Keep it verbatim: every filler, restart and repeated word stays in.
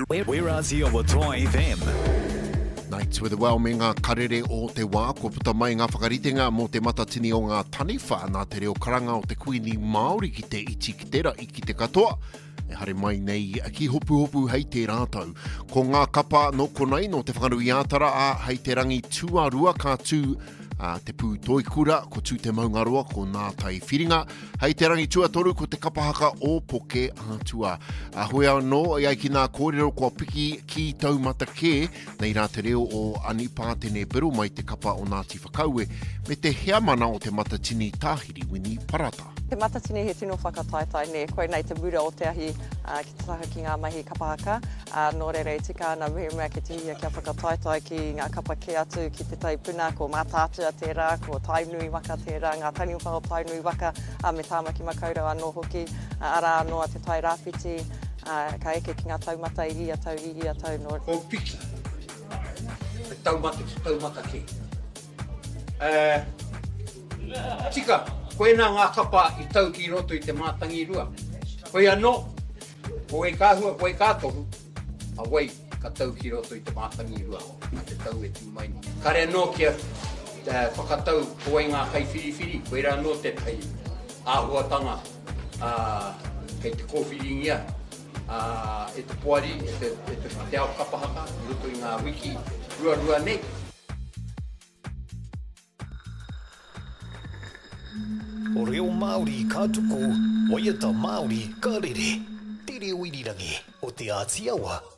Werazi o Toa F M. Nights with the well-me ngā karere o te wā, kua puta mai ngā whakaritenga mō te matatini o ngā taniwha nā te reo karanga o te kuini Māori ki te iti ki tera i ki te katoa. E hare mai nei ki hopu hopu hei te rātau. Ko ngā kapa no konei no te whakanui ātara a hei te rangi tuarua ka tū Uh, te pū toikura, ko tū te maungaroa, ko nā tai whiringa. Hei te rangi tuatoru, ko te kapahaka o poke ātua. Uh, hoi anō, i ai ki nā kōrero kua piki ki taumata kē, nei rā te reo o Anipa tēnei pero mai te kapa o Ngāti Whakaue, me te hea mana o te matatini tāhiri Wini Parata. Te matatini he tino whakataitai ne, koe nei te mura o te ahi uh, ki te taha ki ngā mahi kapahaka. Uh, nō re rei tika ana mea ki te hia kia whakataitai ki ngā kapa ke atu ki te taipuna, ko mātātua tērā, ko tainui waka tērā, ngā taniwha o tainui waka, uh, me tāmaki makaurau anō hoki, uh, ara anō a te tai rāwhiti, uh, ka eke ki ngā taumata i ia tau, i ia tau nō. Ko piki, te taumata ki taumata ki. Uh, tika, koe nā ngā kapa i tau ki roto i te mātangi rua. Koe anō, koe kāhua, koe kātohu, a wei ka tau ki roto i te mātangi rua, a te tau e tū maini. Kare anō kia te whakatau koe ngā kai whiriwhiri, koe rā anō te pai āhuatanga uh, kei te kōwhiringia, uh, e te poari, e te, e te te ao kapahaka, i roto i ngā wiki rua rua nei. O reo Māori kātuku, o ia ta Māori ka rere, tere uirirangi o te Ātiawa.